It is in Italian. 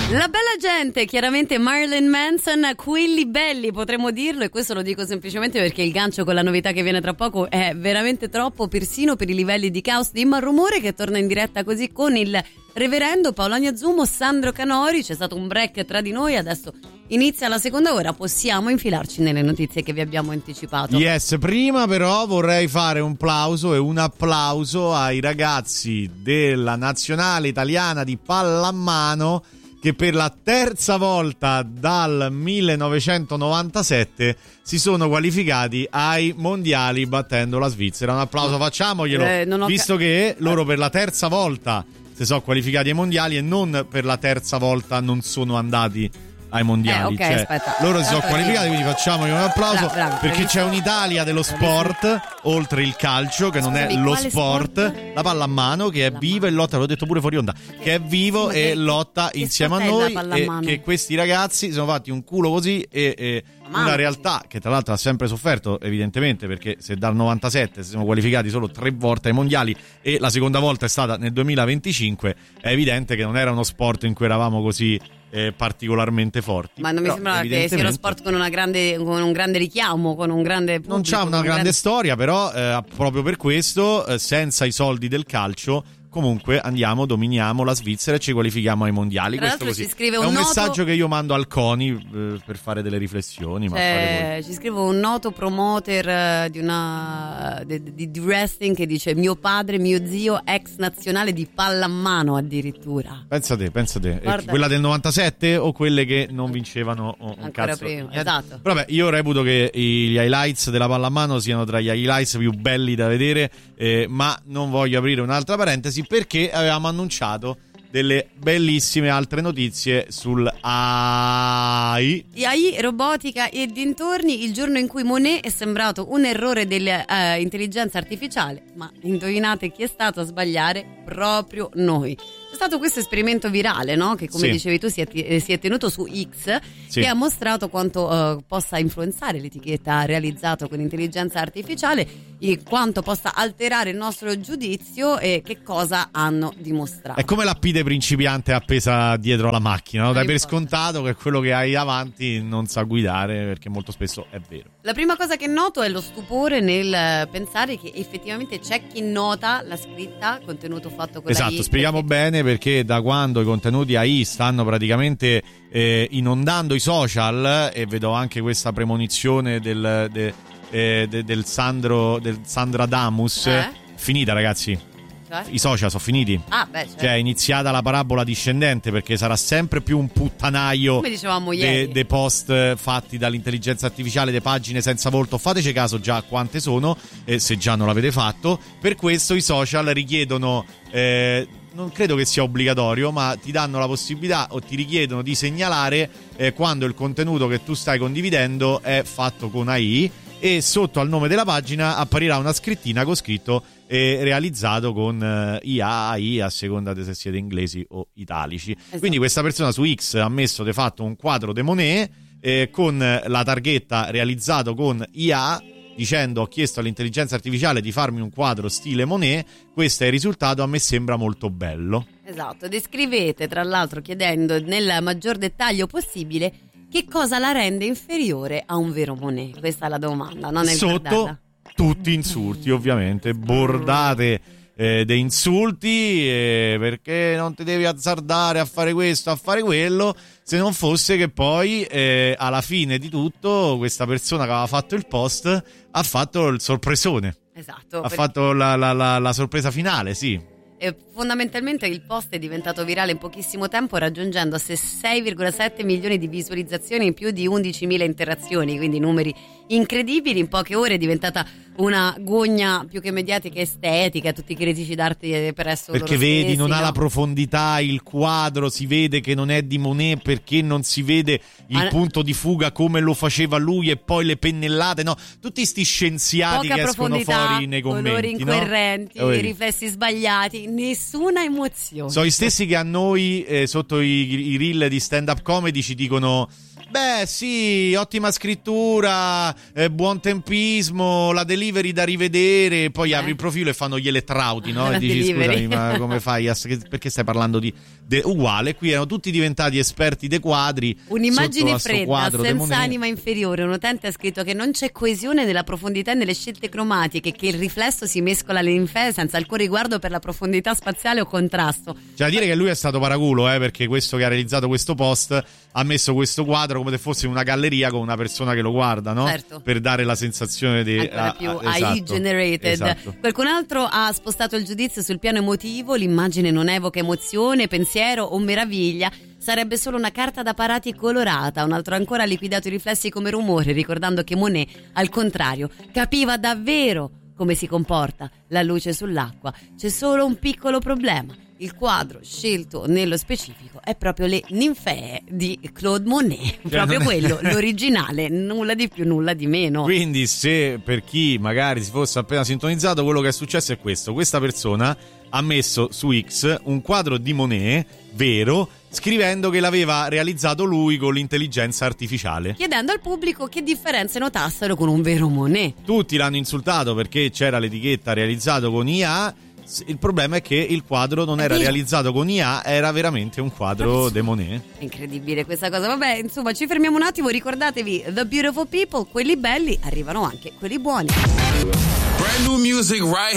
La bella gente, chiaramente Marilyn Manson, quelli belli potremmo dirlo, e questo lo dico semplicemente perché il gancio con la novità che viene tra poco è veramente troppo, persino per i livelli di caos di Malrumore, che torna in diretta così con il reverendo Paolonia Zumo, Sandro Canori. C'è stato un break tra di noi, adesso inizia la seconda ora, possiamo infilarci nelle notizie che vi abbiamo anticipato. Yes, prima però vorrei fare un plauso e un applauso ai ragazzi della nazionale italiana di pallamano che per la terza volta dal 1997 si sono qualificati ai mondiali battendo la Svizzera. Un applauso facciamoglielo, visto che loro per la terza volta si sono qualificati ai mondiali e non per la terza volta non sono andati ai mondiali. Okay, cioè, aspetta. loro si sono qualificati, quindi facciamogli un applauso. Bravo, perché c'è un'Italia dello sport oltre il calcio, che non è lo sport, la pallamano, che è viva e lotta, l'ho detto pure fuori onda, che è vivo e lotta insieme a noi, e che questi ragazzi si sono fatti un culo così e una realtà che tra l'altro ha sempre sofferto, evidentemente, perché se dal 97 si sono qualificati solo 3 volte ai mondiali e la seconda volta è stata nel 2025, è evidente che non era uno sport in cui eravamo così particolarmente forti. Ma non mi sembra che sia uno sport con un grande richiamo, con un grande pubblico, non c'ha una grande storia, però proprio per questo senza i soldi del calcio comunque andiamo, dominiamo la Svizzera e ci qualifichiamo ai mondiali. Tra questo così ci scrive è un noto messaggio che io mando al CONI per fare delle riflessioni, ci scrive un noto promoter di wrestling che dice: mio padre, mio zio, ex nazionale di pallamano addirittura. Pensa te. Quella del 97 o quelle che non vincevano un ancora cazzo? Prima, esatto. Vabbè, io reputo che gli highlights della pallamano siano tra gli highlights più belli da vedere, ma non voglio aprire un'altra parentesi perché avevamo annunciato delle bellissime altre notizie sul AI, robotica e dintorni. Il giorno in cui Monet è sembrato un errore dell'intelligenza artificiale, ma indovinate chi è stato a sbagliare? Proprio noi. C'è stato questo esperimento virale, no? Che come dicevi tu si è tenuto su X, che ha mostrato quanto possa influenzare l'etichetta realizzato con intelligenza artificiale e quanto possa alterare il nostro giudizio e che cosa hanno dimostrato. È come la P de principiante appesa dietro alla macchina, no? Dai per scontato che quello che hai davanti non sa guidare, perché molto spesso è vero. La prima cosa che noto è lo stupore nel pensare che effettivamente c'è chi nota la scritta contenuto fatto con esatto, AI. spieghiamo bene perché da quando i contenuti AI stanno praticamente inondando i social, e vedo anche questa premonizione del Sandra Damus, finita ragazzi. I social sono finiti. Certo. Cioè è iniziata la parabola discendente, perché sarà sempre più un puttanaio dei post fatti dall'intelligenza artificiale, le pagine senza volto. Fateci caso già a quante sono, se già non l'avete fatto. Per questo i social richiedono, non credo che sia obbligatorio, ma ti danno la possibilità o ti richiedono di segnalare quando il contenuto che tu stai condividendo è fatto con AI, e sotto al nome della pagina apparirà una scrittina con scritto realizzato con IA, AI, a seconda di se siete inglesi o italici. Esatto. Quindi questa persona su X ha messo di fatto un quadro de Monet con la targhetta realizzato con IA, dicendo: ho chiesto all'intelligenza artificiale di farmi un quadro stile Monet, questo è il risultato, a me sembra molto bello. Esatto, descrivete tra l'altro chiedendo nel maggior dettaglio possibile che cosa la rende inferiore a un vero Monet. Questa è la domanda, non è sotto guardarla. Tutti insulti, ovviamente, bordate dei insulti, perché non ti devi azzardare a fare questo, a fare quello, se non fosse che poi alla fine di tutto questa persona che aveva fatto il post ha fatto il sorpresone. Esatto. Ha fatto la sorpresa finale, sì. E fondamentalmente il post è diventato virale in pochissimo tempo, raggiungendo 6,7 milioni di visualizzazioni in più di 11.000 interazioni, quindi numeri incredibili. In poche ore è diventata una gogna più che mediatica estetica, tutti i critici d'arte presso perché loro vedi stessi, non ha no? la profondità, il quadro si vede che non è di Monet perché non si vede il punto di fuga come lo faceva lui, e poi le pennellate, no? Tutti sti scienziati che escono fuori nei commenti, colori incoerenti, no? riflessi sbagliati, nessuna emozione. Sono gli stessi che a noi sotto i reel di stand up comedy ci dicono: Beh sì, ottima scrittura, buon tempismo, la delivery da rivedere, poi apri il profilo e fanno gli elettrauti, no? E dici scusami, ma come fai? Perché stai parlando di uguale? Qui erano tutti diventati esperti dei quadri. Un'immagine fredda, senza anima inferiore. Un utente ha scritto che non c'è coesione nella profondità e nelle scelte cromatiche, che il riflesso si mescola alle ninfee senza alcun riguardo per la profondità spaziale o contrasto. C'è da dire che lui è stato paraculo, perché questo che ha realizzato questo post ha messo questo quadro come se fosse una galleria con una persona che lo guarda, no? Certo. Per dare la sensazione di ancora più AI generated. Esatto. Qualcun altro ha spostato il giudizio sul piano emotivo, l'immagine non evoca emozione, pensiero o meraviglia, sarebbe solo una carta da parati colorata. Un altro ancora ha liquidato i riflessi come rumore, ricordando che Monet, al contrario, capiva davvero come si comporta la luce sull'acqua. C'è solo un piccolo problema: il quadro scelto nello specifico è proprio Le ninfee di Claude Monet, proprio quello, l'originale, nulla di più, nulla di meno. Quindi se per chi magari si fosse appena sintonizzato, quello che è successo è questo: questa persona ha messo su X un quadro di Monet vero, scrivendo che l'aveva realizzato lui con l'intelligenza artificiale, chiedendo al pubblico che differenze notassero con un vero Monet. Tutti l'hanno insultato perché c'era l'etichetta realizzato con IA. Il problema è che il quadro non era realizzato con IA, era veramente un quadro di Monet. Incredibile questa cosa. Vabbè, insomma, ci fermiamo un attimo. Ricordatevi, The Beautiful People, quelli belli, arrivano anche quelli buoni. Brand new music right